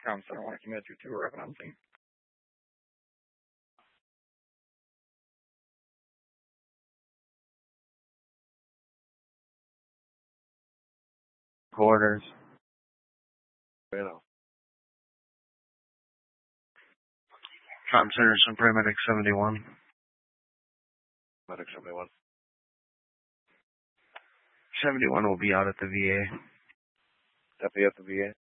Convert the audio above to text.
Comm Center want to commit to tour of announcing. Quarters. Comm Center, some paramedic 71. Medic 71. 71 will be out at the VA. Definitely at the VA.